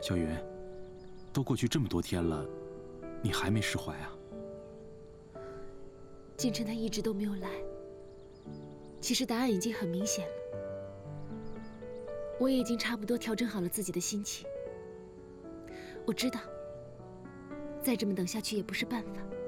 小云，都过去这么多天了，你还没释怀啊？ 建成他一直都没有来，其实答案已经很明显了。我也已经差不多调整好了自己的心情。我知道，再这么等下去也不是办法。